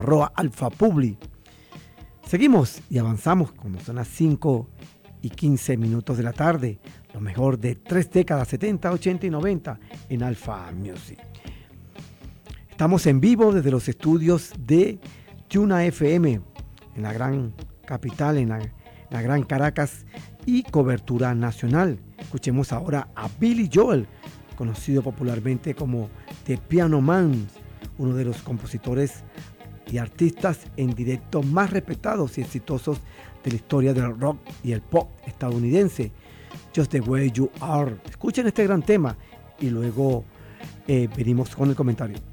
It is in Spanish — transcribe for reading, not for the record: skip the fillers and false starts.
Alfa Publi. Seguimos y avanzamos cuando son las 5:15 de la tarde. Lo mejor de 3 décadas, 70, 80 y 90 en Alfa Music. Estamos en vivo desde los estudios de Tuna FM en la gran capital, en la gran Caracas, y cobertura nacional. Escuchemos ahora a Billy Joel, conocido popularmente como The Piano Man, uno de los compositores y artistas en directo más respetados y exitosos de la historia del rock y el pop estadounidense. Just the Way You Are. Escuchen este gran tema y luego venimos con el comentario.